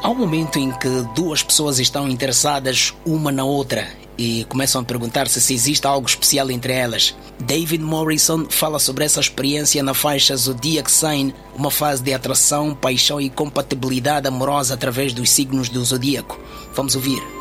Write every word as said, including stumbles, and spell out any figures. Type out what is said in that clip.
Há um momento em que duas pessoas estão interessadas uma na outra e começam a perguntar-se se existe algo especial entre elas. David Morrison fala sobre essa experiência na faixa Zodiac Sign, uma fase de atração, paixão e compatibilidade amorosa através dos signos do zodíaco. Vamos ouvir.